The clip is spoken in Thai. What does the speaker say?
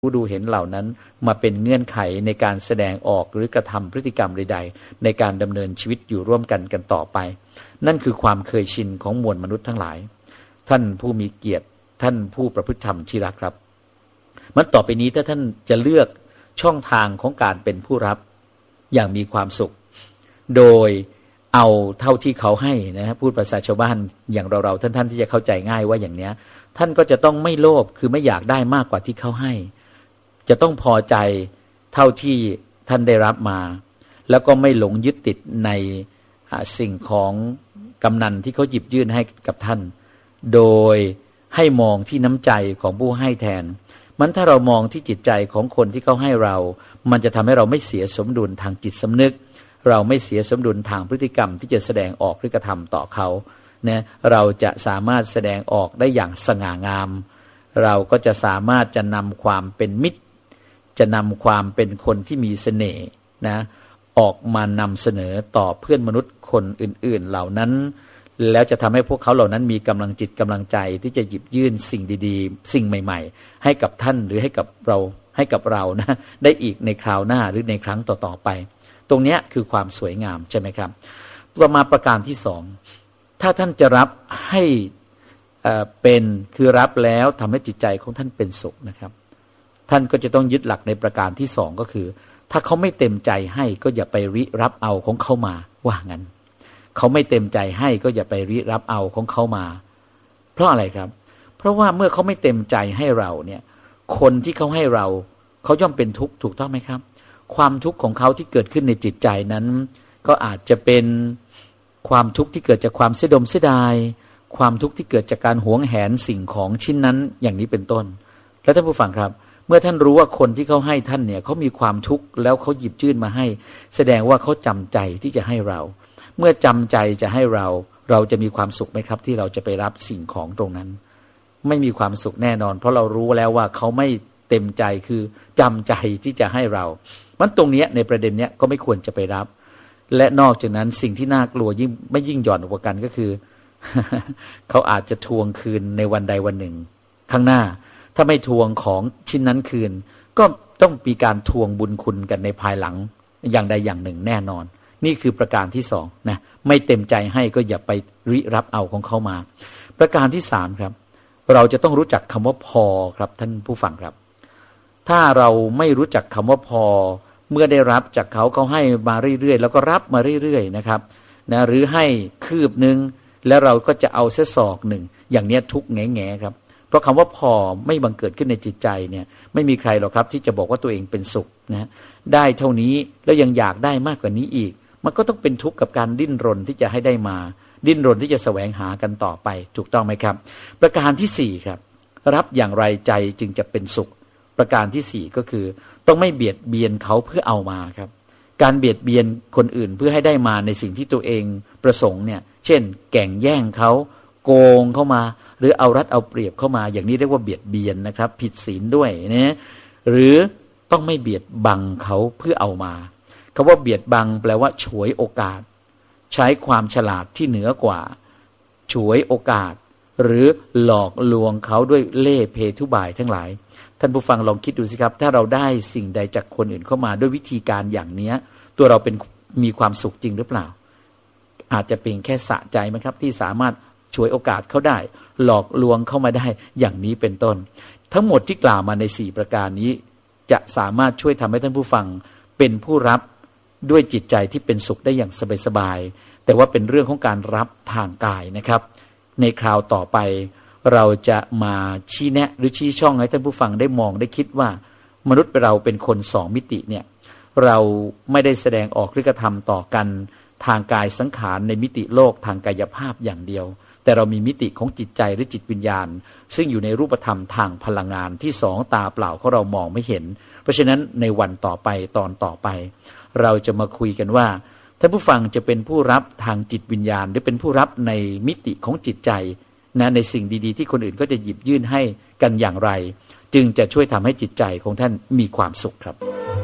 ผู้ดูเห็นเหล่านั้นมาเป็นเงื่อนไขในการแสดงออกหรือกระทำพฤติกรรมใดๆในการดำเนินชีวิตอยู่ร่วมกันต่อไปนั่นคือความเคยชินของมวลมนุษย์ทั้งหลายท่านผู้มีเกียรติท่านผู้ประพฤติธรรมที่รักครับมันต่อไปนี้ถ้าท่านจะเลือกช่องทางของการเป็นผู้รับอย่างมีความสุขโดยเอาเท่าที่เขาให้นะพูดภาษาชาวบ้านอย่างเราท่านที่จะเข้าใจง่ายว่าอย่างเนี้ยท่านก็จะต้องไม่โลภคือไม่อยากได้มากกว่าที่เขาให้จะต้องพอใจเท่าที่ท่านได้รับมาแล้วก็ไม่หลงยึดติดในสิ่งของกำนันที่เขาหยิบยื่นให้กับท่านโดยให้มองที่น้ำใจของผู้ให้แทนมันถ้าเรามองที่จิตใจของคนที่เขาให้เรามันจะทำให้เราไม่เสียสมดุลทางจิตสำนึกเราไม่เสียสมดุลทางพฤติกรรมที่จะแสดงออกหรือกระทำต่อเขาเนี่ยเราจะสามารถแสดงออกได้อย่างสง่างามเราก็จะสามารถจะนำความเป็นมิตรจะนำความเป็นคนที่มีเสน่ห์นะออกมานำเสนอต่อเพื่อนมนุษย์คนอื่นๆเหล่านั้นแล้วจะทำให้พวกเขาเหล่านั้นมีกำลังจิตกำลังใจที่จะหยิบยื่นสิ่งดีๆสิ่งใหม่ๆให้กับท่านหรือให้กับเรานะได้อีกในคราวหน้าหรือในครั้งต่อๆไปตรงนี้คือความสวยงามใช่ไหมครับต่อมาประการที่สองถ้าท่านจะรับให้เป็นคือรับแล้วทำให้จิตใจของท่านเป็นสุขนะครับท่านก็จะต้องยึดหลักในประการที่สองก็คือถ้าเขาไม่เต็มใจให้ก็อย่าไปริรับเอาของเขามาว่างั้นเขาไม่เต็มใจให้ก็อย่าไปริรับเอาของเขามาเพราะอะไรครับเพราะว่าเมื่อเขาไม่เต็มใจให้เราเนี่ยคนที่เขาให้เราเขาย่อมเป็นทุกข์ถูกต้องไหมครับความทุกข์ของเขาที่เกิดขึ้นในจิตใจนั้นก็อาจจะเป็นความทุกข์ที่เกิดจากความเสียดมเสียดายความทุกข์ที่เกิดจากการหวงแหนสิ่งของชิ้นนั้นอย่างนี้เป็นต้นแล้วท่านผู้ฟังครับเมื่อท่านรู้ว่าคนที่เขาให้ท่านเนี่ยเขามีความทุกข์แล้วเขาหยิบยื่นมาให้แสดงว่าเขาจำใจที่จะให้เราเมื่อจำใจจะให้เราจะมีความสุขไหมครับที่เราจะไปรับสิ่งของตรงนั้นไม่มีความสุขแน่นอนเพราะเรารู้แล้วว่าเขาไม่เต็มใจคือจำใจที่จะให้เรามันตรงนี้ในประเด็นเนี้ยก็ไม่ควรจะไปรับและนอกจากนั้นสิ่งที่น่ากลัวยิ่งหย่อนกว่ากันก็คือ เขาอาจจะทวงคืนในวันใดวันหนึ่งข้างหน้าถ้าไม่ทวงของชิ้นนั้นคืนก็ต้องมีการทวงบุญคุณกันในภายหลังอย่างใดอย่างหนึ่งแน่นอนนี่คือประการที่สองนะไม่เต็มใจให้ก็อย่าไปริรับเอาของเขามาประการที่สามครับเราจะต้องรู้จักคำว่าพอครับท่านผู้ฟังครับถ้าเราไม่รู้จักคำว่าพอเมื่อได้รับจากเขาให้มาเรื่อยๆแล้วก็รับมาเรื่อยๆนะครับนะหรือให้คืบนึงแล้วเราก็จะเอาเส้นศอกหนึ่งอย่างนี้ทุกแง่ๆครับเพราะคำว่าพอไม่บังเกิดขึ้นในจิตใจเนี่ยไม่มีใครหรอกครับที่จะบอกว่าตัวเองเป็นสุขนะได้เท่านี้แล้วยังอยากได้มากกว่านี้อีกมันก็ต้องเป็นทุกข์กับการดิ้นรนที่จะให้ได้มาดิ้นรนที่จะแสวงหากันต่อไปถูกต้องไหมครับประการที่สี่ครับรับอย่างไรใจจึงจะเป็นสุขประการที่สี่ก็คือต้องไม่เบียดเบียนเขาเพื่อเอามาครับการเบียดเบียนคนอื่นเพื่อให้ได้มาในสิ่งที่ตัวเองประสงค์เนี่ยเช่นแก่งแย่งเขาโกงเข้ามาหรือเอารัดเอาเปรียบเข้ามาอย่างนี้เรียกว่าเบียดเบียนนะครับผิดศีลด้วยนะหรือต้องไม่เบียดบังเขาเพื่อเอามาคำว่าเบียดบังแปลว่าฉวยโอกาสใช้ความฉลาดที่เหนือกว่าฉวยโอกาสหรือหลอกลวงเขาด้วยเล่ห์เพทุบายทั้งหลายท่านผู้ฟังลองคิดดูสิครับถ้าเราได้สิ่งใดจากคนอื่นเข้ามาด้วยวิธีการอย่างนี้ตัวเรามีความสุขจริงหรือเปล่าอาจจะเป็นแค่สะใจมั้ยครับที่สามารถฉวยโอกาสเขาได้หลอกลวงเข้ามาได้อย่างนี้เป็นต้นทั้งหมดที่กล่าวมาใน4ประการนี้จะสามารถช่วยทำให้ท่านผู้ฟังเป็นผู้รับด้วยจิตใจที่เป็นสุขได้อย่างสบายๆแต่ว่าเป็นเรื่องของการรับทางกายนะครับในคราวต่อไปเราจะมาชี้แนะหรือชี้ช่องให้ท่านผู้ฟังได้มองได้คิดว่ามนุษย์เราเป็นคน2มิติเนี่ยเราไม่ได้แสดงออกหรือกระทำต่อกันทางกายสังขารในมิติโลกทางกายภาพอย่างเดียวแต่เรามีมิติของจิตใจหรือจิตวิญญาณซึ่งอยู่ในรูปธรรมทางพลังงานที่2ตาเปล่าของเรามองไม่เห็นเพราะฉะนั้นในวันต่อไปตอนต่อไปเราจะมาคุยกันว่าท่านผู้ฟังจะเป็นผู้รับทางจิตวิญญาณหรือเป็นผู้รับในมิติของจิตใจนะในสิ่งดีๆที่คนอื่นก็จะหยิบยื่นให้กันอย่างไรจึงจะช่วยทำให้จิตใจของท่านมีความสุขครับ